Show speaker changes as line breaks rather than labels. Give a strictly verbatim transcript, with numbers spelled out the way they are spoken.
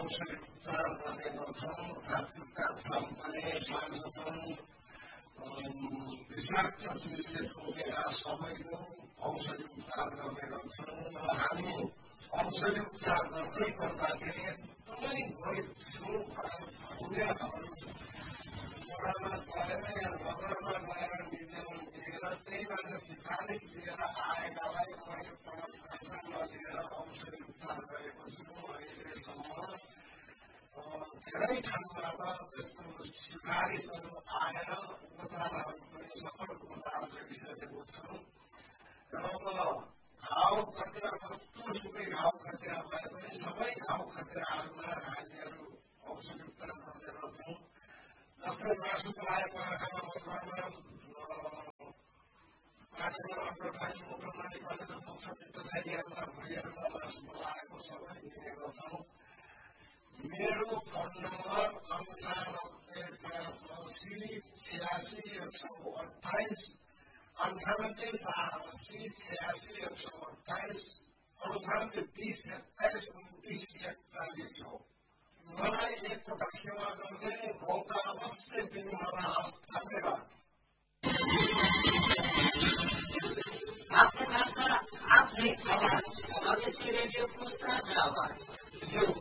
औषधि उपचार गर्ने गर्छौँ। हातखुट्टा छम्कने, साँझपन, विषाक्त चिजले टोकेर सबैको औषधि उपचार गर्ने गर्छौँ र हामी औषधि उपचार गर्दै गर्दाखेरि एकदमै गरिब छौँ उनीहरू मोडामा गएर या नगरमा गएर निवेदन दिएर त्यहीबाट सिफारिस दिएर आएकालाई मैले प्रशासन नलिएर औषधि उपचार गरेको छु। अहिलेसम्म धेरै ठाउँबाट त्यस्तो सिफारिसहरू आएर उपचारहरू पनि सफल उपचार गरिसकेको छु र अब घाउ खतरा जस्तो सुकै घाउ खतरा भए पनि सबै घाउ खतराहरूमा हामीहरू औषधि उपचार गर्ने गर्छौँ। जस्तै मासु पलाएको आँखामा घरमा मासुमा अड्डोखानी मुखमानी गरेर पुग्छ पित्त छाइहाल्दा भुँडीहरूमा मासु पलाएको सबै दिने गर्छौँ। मेरो फोन नम्बर अन्ठानब्बे पचासी छ्यासी एक सौ अठाइस अन्ठानब्बे चार अस्सी छ्यासी एक सौ अठाइस अन्ठानब्बे बिस एक्काइस उन्तिस एकचालिस हो। मलाई एकपटक सेवा गर्ने मौका अवश्य दिनुहोला। धन्यवाद।
आपका भाषा, आफ्नै आवाज, स्वदेशी रेडियोको साझा आवाज। यो